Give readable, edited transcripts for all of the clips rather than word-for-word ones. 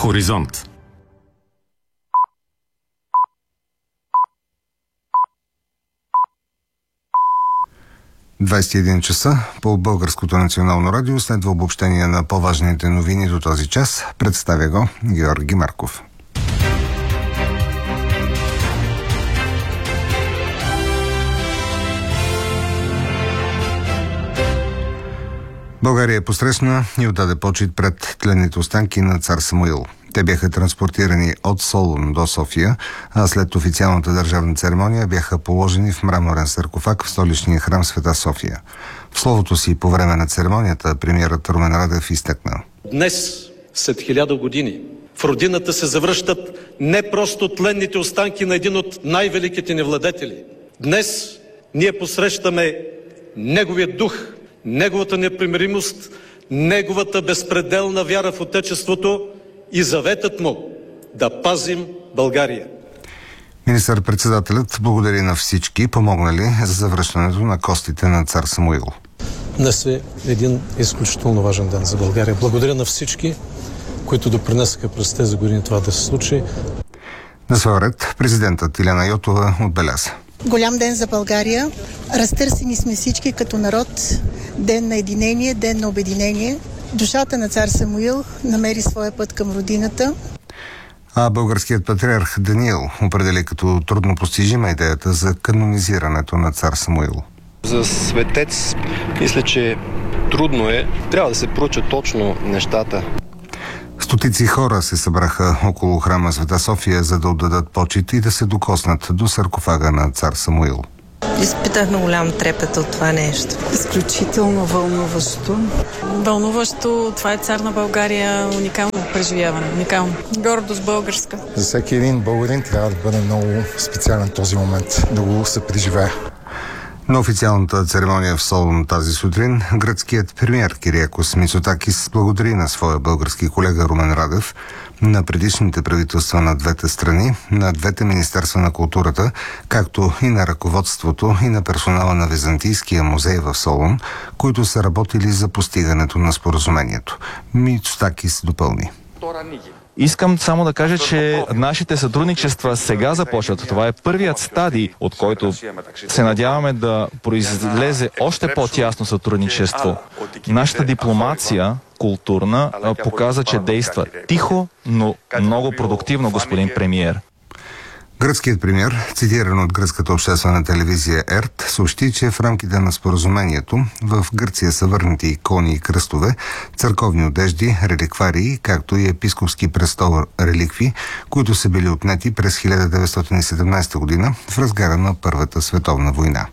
Хоризонт. – 21 часа по Българското национално радио следва обобщение на по-важните новини до този час. Представя го Георги Марков. България посрещна и отдаде почит пред тленните останки на цар Самуил. Те бяха транспортирани от Солун до София, а след официалната държавна церемония бяха положени в мраморен саркофаг в столичния храм Света София. В словото си по време на церемонията премиерът Румен Радев изтъкна: Днес, след 1000 години, в родината се завръщат не просто тленните останки на един от най-великите ни владетели. Днес ние посрещаме неговия дух, неговата непримиримост, неговата безпределна вяра в Отечеството и заветът му да пазим България. Министър-председателят благодари на всички, помогнали за завръщането на костите на цар Самуил. Днес е един изключително важен ден за България. Благодаря на всички, които допринесаха през тези години това да се случи. На своя ред президентът Илияна Йотова отбеляза: голям ден за България. Разтърсени сме всички като народ. Ден на единение, ден на обединение. Душата на цар Самуил намери своя път към родината. А българският патриарх Даниил определи като трудно постижима идеята за канонизирането на цар Самуил. За светец мисля, че трудно е. Трябва да се проучат точно нещата. Стотици хора се събраха около храма Света София, за да отдадат почит и да се докоснат до саркофага на цар Самуил. Изпитахме голям трепет от това нещо. Изключително вълнуващо. Вълнуващо. Това е цар на България. Уникално преживяване. Уникално. Гордост българска. За всеки един българин трябва да бъде много специален този момент, да го се преживее. На официалната церемония в Солун тази сутрин гръцкият премиер Кириакос Мицотакис благодари на своя български колега Румен Радев, на предишните правителства на двете страни, на двете министерства на културата, както и на ръководството и на персонала на Византийския музей в Солун, които са работили за постигането на споразумението. Мицотакис допълни: Искам само да кажа, че нашите сътрудничества сега започват. Това е първият стадий, от който се надяваме да произлезе още по-тясно сътрудничество. Нашата дипломация културна показа, че действа тихо, но много продуктивно, господин премиер. Гръцкият премиер, цитиран от гръцката обществена телевизия ЕРТ, съобщи, че в рамките на споразумението в Гърция са върнати икони и кръстове, църковни одежди, реликварии, както и епископски престол реликви, които са били отнети през 1917 година в разгара на Първата световна война.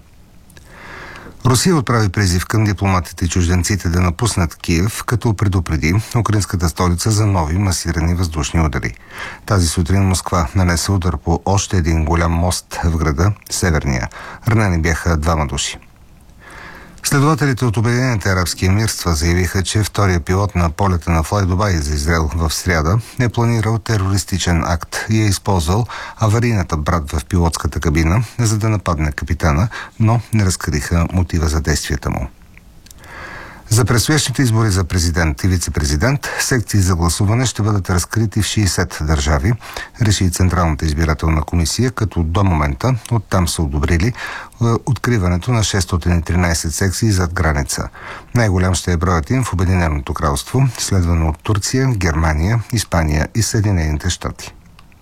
Русия отправи призив към дипломатите и чужденците да напуснат Киев, като предупреди украинската столица за нови масирани въздушни удари. Тази сутрин Москва нанесе удар по още един голям мост в града, Северния. Ранени бяха 2 души. Следователите от Обединените арабски емирства заявиха, че втория пилот на полета на Fly Dubai за Израел в сряда е планирал терористичен акт и е използвал аварийната брат в пилотската кабина, за да нападне капитана, но не разкриха мотива за действията му. За предстоящите избори за президент и вице-президент, секции за гласуване ще бъдат разкрити в 60 държави, реши Централната избирателна комисия, като до момента оттам са одобрили откриването на 613 секции зад граница. Най-голям ще е броят им в Обединеното кралство, следвано от Турция, Германия, Испания и Съединените щати.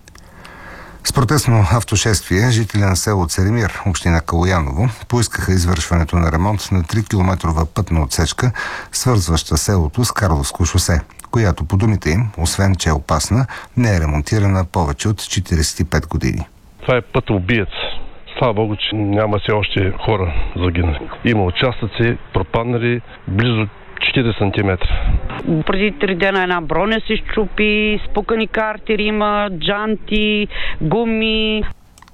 С протестно автошествие жители на село Церемир, община Калояново, поискаха извършването на ремонт на 3-километрова пътна отсечка, свързваща селото с Карловско шосе, която по думите им, освен че е опасна, не е ремонтирана повече от 45 години. Това е път убиец. Слава Богу, че няма все още хора загинали. Има участъци, пропаднали близо 40 сантиметра. Преди 3 дена една броня се счупи, спукани картери има, джанти, гуми.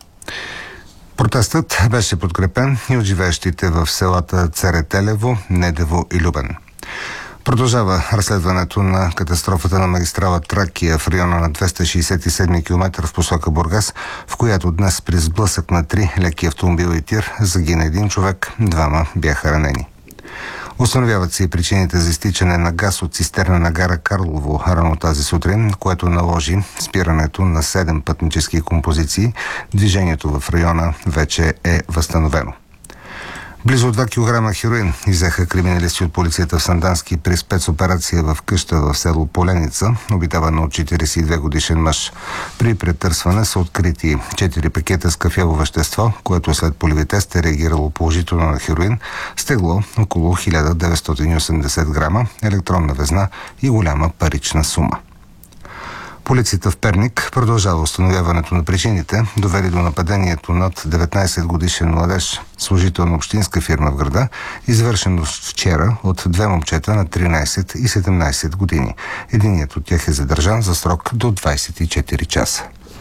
Протестът беше подкрепен и от живеещите в селата Царетелево, Недево и Любен. Продължава разследването на катастрофата на магистрала Тракия в района на 267 км в посока Бургас, в която днес при сблъсък на 3 леки автомобила и тир загина един човек, 2 бяха ранени. Установяват се и причините за изтичане на газ от цистерна на гара Карлово рано тази сутрин, което наложи спирането на 7 пътнически композиции. Движението в района вече е възстановено. Близо 2 кг хероин иззеха криминалисти от полицията в Сандански при спецоперация в къща в село Поленица, обитавана от 42 годишен мъж. При претърсване са открити 4 пакета с кафяво вещество, което след полеви тест е реагирало положително на хероин, с тегло около 1980 грама, електронна везна и голяма парична сума. Полицията в Перник продължава установяването на причините, довели до нападението над 19 годишен младеж, служител на общинска фирма в града, извършено вчера от 2 момчета на 13 и 17 години. Единият от тях е задържан за срок до 24 часа.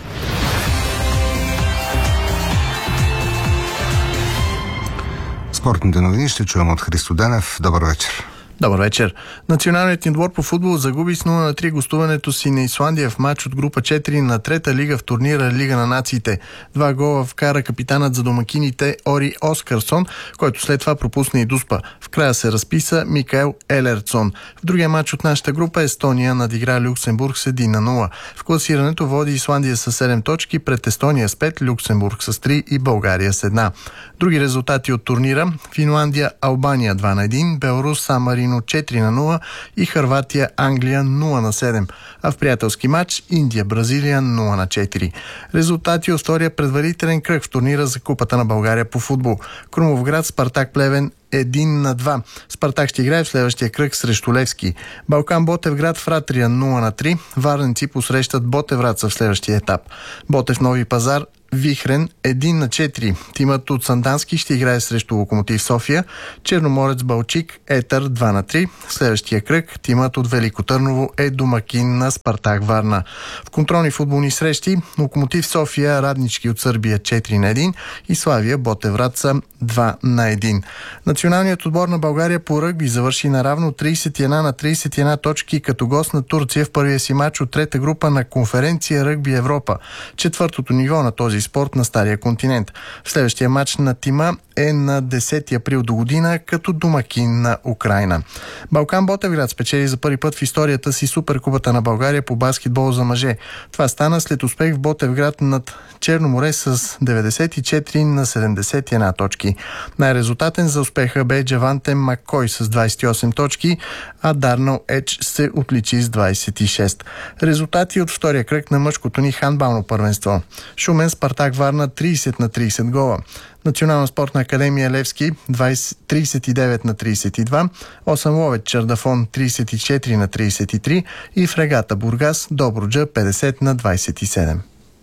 Спортните новини ще чуем от Христо Денев. Добър вечер. Добър вечер. Националният ни отбор по футбол загуби с 0-3 гостуването си на Исландия в матч от група 4 на трета лига в турнира Лига на нациите. 2 гола вкара капитанът за домакините Ори Оскарсон, който след това пропусна и дуспа. В края се разписа Микаел Елерцон. В другия матч от нашата група Естония надигра Люксембург с 1-0. В класирането води Исландия с 7 точки, пред Естония с 5, Люксембург с 3 и България с 1. Други резултати от турнира: Финландия Албания 2-1, Беларус Сан Марино 4-0 и Хърватия Англия 0-7. А в приятелски матч Индия Бразилия 0-4. Резултати от втория предварителен кръг в турнира за Купата на България по футбол. Крумовград Спартак Плевен 1-2. Спартак ще играе в следващия кръг срещу Левски. Балкан Ботевград Фратрия 0-3. Варненци посрещат Ботевраца в следващия етап. Ботев Нови Пазар Вихрен 1-4. Тимът от Сандански ще играе срещу Локомотив София. Черноморец Балчик Етър 2-3. В следващия кръг тимът от Велико Търново е домакин на Спартак Варна. В контролни футболни срещи Локомотив София Раднички от Сърбия 4-1 и Славия Ботевраца 2-1. Националният отбор на България по ръгби завърши наравно 31 точки като гост на Турция в първия си матч от трета група на конференция Ръгби Европа, четвъртото ниво на този спорт на Стария континент. В следващия матч на тима е на 10 април до година като домакин на Украйна. Балкан Ботевград спечели за първи път в историята си Суперкупата на България по баскетбол за мъже. Това стана след успех в Ботевград над Черноморе с 94-71 точки. Най-резултатен за успеха бе Джаванте Маккой с 28 точки, а Дарнал Едж се отличи с 26. Резултати от втория кръг на мъжкото ни хандбално първенство. Шумен Спартак Варна 30-30 гола. Национална спортна академия Левски 39-32, 8 Ловеч Чардафон 34-33 и фрегата Бургас Добруджа 50-27.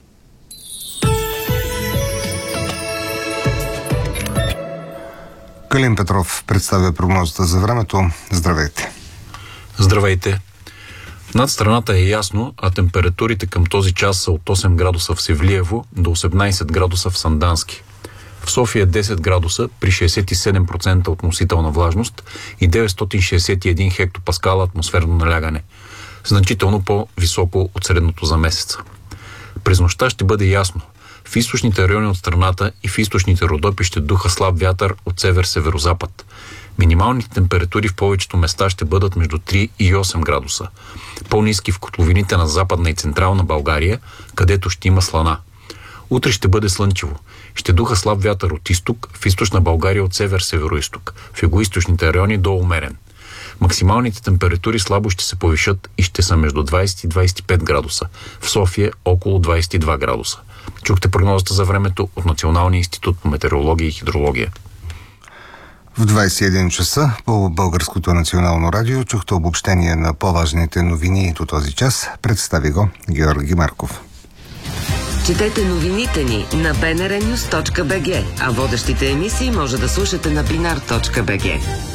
Калин Петров представя прогнозата за времето. Здравейте! Здравейте! Над страната е ясно, а температурите към този час са от 8 градуса в Севлиево до 18 градуса в Сандански. В София 10 градуса при 67% относителна влажност и 961 хектопаскала атмосферно налягане. Значително по-високо от средното за месеца. През нощта ще бъде ясно. В източните райони от страната и в източните Родопи ще духа слаб вятър от север-северозапад. Минималните температури в повечето места ще бъдат между 3 и 8 градуса. По-ниски в котловините на Западна и Централна България, където ще има слана. Утре ще бъде слънчево. Ще духа слаб вятър от изток, в източна България от север-североизток, в югоизточните райони до умерен. Максималните температури слабо ще се повишат и ще са между 20 и 25 градуса. В София около 22 градуса. Чухте прогнозата за времето от Националния институт по метеорология и хидрология. В 21 часа по Българското национално радио чухте обобщение на по-важните новини до този час. Представи го Георги Марков. Четете новините ни на bnrnews.bg, а водещите емисии може да слушате на binar.bg.